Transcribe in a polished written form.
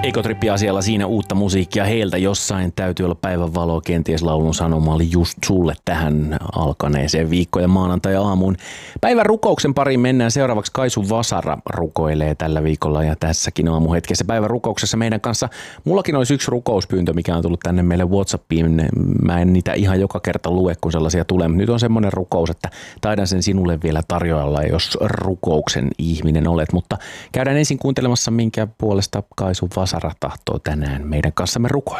Ekotrippi-asialla siinä uutta musiikkia heiltä jossain täytyy olla päivän valoa, kenties laulun sanoma oli just sulle tähän alkaneeseen viikko- ja maanantai-aamuun. Päivän rukouksen pariin mennään seuraavaksi. Kaisu Vasara rukoilee tällä viikolla ja tässäkin aamuhetkessä päivän rukouksessa meidän kanssa. Mullakin olisi yksi rukouspyyntö, mikä on tullut tänne meille WhatsAppiin. Mä en niitä ihan joka kerta lue, kun sellaisia tulee. Nyt on semmoinen rukous, että taidan sen sinulle vielä tarjoilla, jos rukouksen ihminen olet. Mutta käydään ensin kuuntelemassa, minkä puolesta Kaisu Vasara tahtoo tänään meidän kanssamme rukoilla.